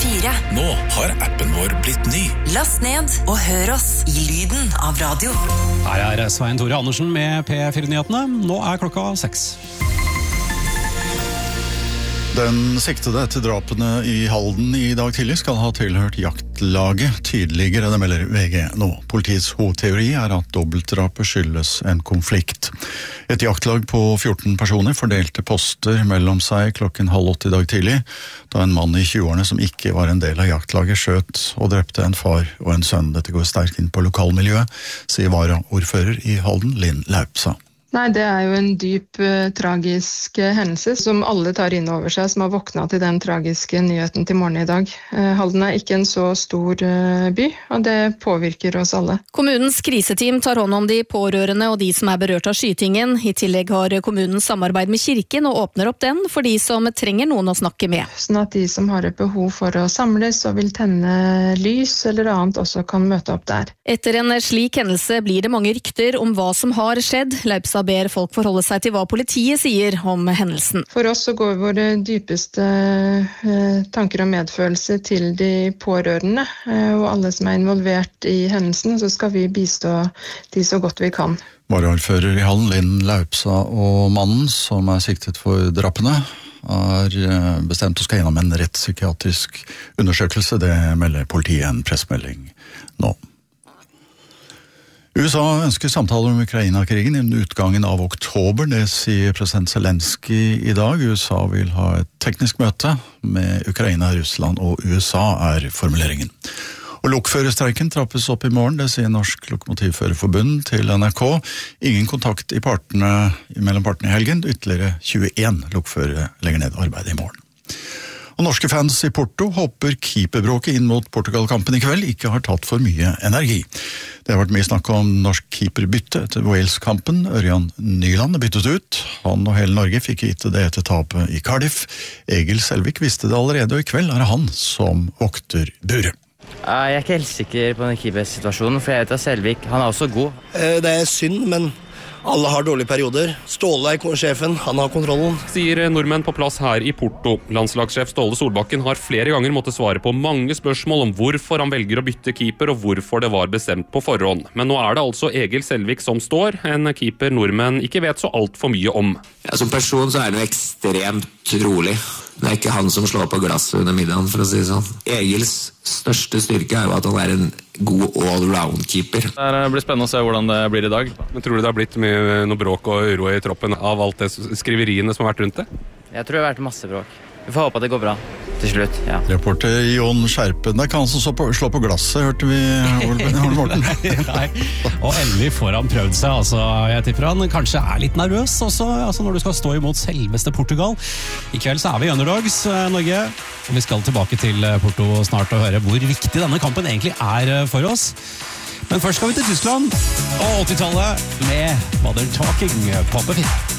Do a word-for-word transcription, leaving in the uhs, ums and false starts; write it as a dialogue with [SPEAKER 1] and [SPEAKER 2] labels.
[SPEAKER 1] fire.
[SPEAKER 2] Nå har appen vår blitt ny.
[SPEAKER 1] Last ned og hør oss i lyden av radio.
[SPEAKER 3] Her er Svein Tore Andersen med P fire-nyhetene. Nå er klokka seks.
[SPEAKER 4] Den siktede etter drapene i Halden i dag tidlig skal ha tilhørt jaktlaget tidligere, det melder V G nå. Politiets hovedteori er at dobbeltdrapet skyldes en konflikt. Et jaktlag på fjorten personer fordelte poster mellom seg klokken halv åtte i dag tidlig, da en mann i tjueårene som ikke var en del av jaktlaget skjøt og drepte en far og en sønn. Dette går sterkt inn på lokalmiljøet, sier varaordfører i Halden, Linn Laupsa.
[SPEAKER 5] Nei, det er jo en dyp, uh, tragisk uh, hendelse som alle tar inn over seg, som har våknet til den tragiske nyheten til morgen i dag. Uh, Halden er ikke en så stor uh, by, og det påvirker oss alle.
[SPEAKER 6] Kommunens kriseteam tar hånd om de pårørende og de som er berørt av skytingen. I tillegg har kommunen samarbeid med kirken og åpner opp den for de som trenger noen å snakke med.
[SPEAKER 5] Sånn at de som har et behov for å samles og vil tenne lys eller annet også kan møte opp der.
[SPEAKER 6] Etter en slik hendelse blir det mange rykter om hva som har skjedd. Laupsa ber folk forholde seg til hva politiet sier om hendelsen.
[SPEAKER 5] For oss så går våre dypeste eh, tanker og medfølelse til de pårørende eh, og alle som er involvert i hendelsen, så skal vi bistå de så godt vi kan.
[SPEAKER 4] Varaordfører i Halden, Linn Laupsa, og mannen som er siktet for drapene er bestemt og skal gjennom en rettspsykiatrisk undersøkelse. Det melder politiet en pressemelding nå. U S A ønsker samtaler om Ukraina-krigen innen utgangen av oktober, det sier president Zelensky i dag. U S A vil ha et teknisk møte med Ukraina, Russland og U S A er formuleringen. Og lokførerstreiken trappes opp i morgen, det sier Norsk Lokomotivførerforbund til N R K. Ingen kontakt i partene, mellom partene i helgen, ytterligere tjueen lokførere legger ned arbeidet i morgen. Og norske fans i Porto håper keeperbråket inn mot Portugal-kampen i kveld ikke har tatt for mye energi. Det har vært mye snakk om norsk keeperbytte etter Wales-kampen. Ørjan Nyland er byttet ut. Han og hele Norge fikk vite det etter tapet i Cardiff. Egil Selvik visste det allerede, og i kveld er det han som vokter buret.
[SPEAKER 7] Jeg er ikke helt sikker på den keepersituasjonen, for jeg vet at Selvik, han er også god.
[SPEAKER 8] Det er synd, men alle har dårlige perioder. Ståle er sjefen, han har kontrollen.
[SPEAKER 9] Sier nordmenn på plass her i Porto. Landslagssjef Ståle Solbakken har flere ganger måttet svare på mange spørsmål om hvorfor han velger å bytte keeper og hvorfor det var bestemt på forhånd. Men nå er det altså Egil Selvik som står, en keeper nordmenn ikke vet så alt for mye om.
[SPEAKER 10] Ja, som person så er han jo ekstremt trolig. Det er ikke han som slår på glasset under middagen, for å si det sånn. Egils største styrke er jo at han er en god all-round-keeper.
[SPEAKER 11] Det blir spennende å se hvordan det blir i dag.
[SPEAKER 9] Men tror du det har blitt mye noe bråk og uro i troppen av alt det skriveriene som har vært rundt det?
[SPEAKER 7] Jeg tror det har vært masse bråk. Vi får håpe at det går bra til slutt, ja.
[SPEAKER 4] Reporter Jon Skjerpen, det er ikke han som slår på, slår på glasset, hørte vi Ole Morten.
[SPEAKER 3] Nei, og endelig får han prøvd seg, altså. Jeg tipper han kanskje er litt nervøs også, altså når du skal stå imot selveste Portugal. I kveld så er vi underdogs, Norge, og vi skal tilbake til Porto snart og høre hvor viktig denne kampen egentlig er for oss. Men først skal vi til Tyskland og åttitallet med Modern Talking på P fire.